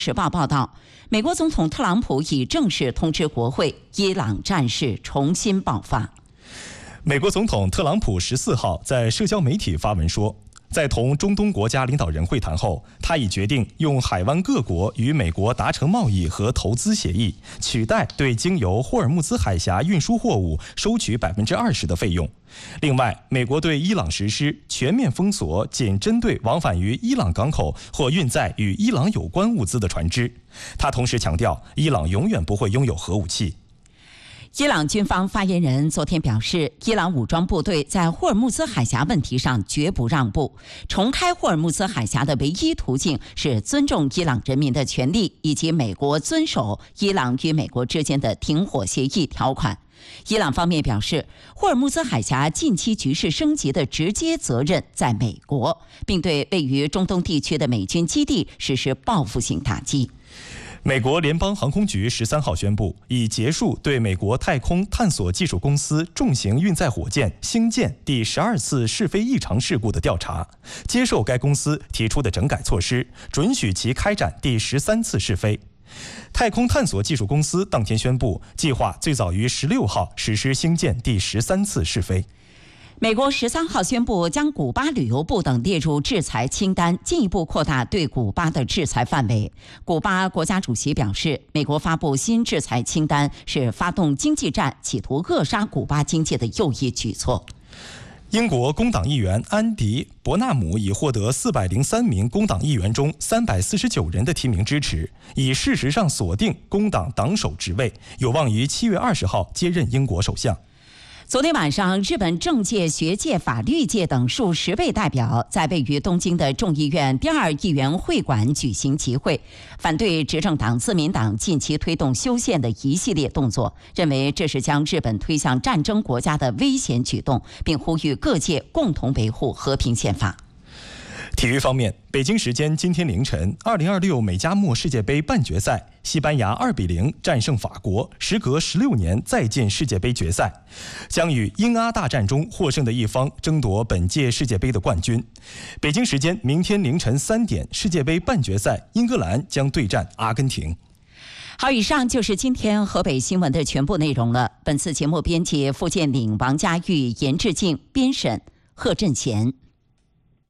时报报道，美国总统特朗普已正式通知国会，伊朗战事重新爆发。 美国总统特朗普14号在社交媒体发文说，在同中东国家领导人会谈后，他已决定用海湾各国与美国达成贸易和投资协议，取代对经由霍尔木兹海峡运输货物收取20%的费用。另外，美国对伊朗实施全面封锁，仅针对往返于伊朗港口或运载与伊朗有关物资的船只。他同时强调，伊朗永远不会拥有核武器。 伊朗军方发言人昨天表示，伊朗武装部队在霍尔木兹海峡问题上绝不让步。重开霍尔木兹海峡的唯一途径是尊重伊朗人民的权利，以及美国遵守伊朗与美国之间的停火协议条款。伊朗方面表示，霍尔木兹海峡近期局势升级的直接责任在美国，并对位于中东地区的美军基地实施报复性打击。 美国联邦航空局13号宣布，已结束对美国太空探索技术公司重型运载火箭星舰第12次试飞异常事故的调查，接受该公司提出的整改措施，准许其开展第13次试飞。太空探索技术公司当天宣布，计划最早于16号实施星舰第13次试飞。 美国13号宣布将古巴旅游部等列入制裁清单，进一步扩大对古巴的制裁范围。古巴国家主席表示，美国发布新制裁清单是发动经济战，企图扼杀古巴经济的又一举措。 英国工党议员安迪·伯纳姆已获得403名工党议员中349人的提名支持，已事实上锁定工党党首职位，有望于7月20号接任英国首相。 昨天晚上，日本政界、学界、法律界等数十位代表在位于东京的众议院第2议员会馆举行集会，反对执政党自民党近期推动修宪的一系列动作，认为这是将日本推向战争国家的危险举动，并呼吁各界共同维护和平宪法。 体育方面，北京时间今天凌晨，2026美加墨世界杯半决赛，西班牙2-0战胜法国，时隔16年再进世界杯决赛，将与英阿大战中获胜的一方争夺本届世界杯的冠军。北京时间明天凌晨3点，世界杯半决赛，英格兰将对战阿根廷。 好，以上就是今天河北新闻的全部内容了。本次节目编辑付建岭、王佳玉、严志静，编审贺振贤。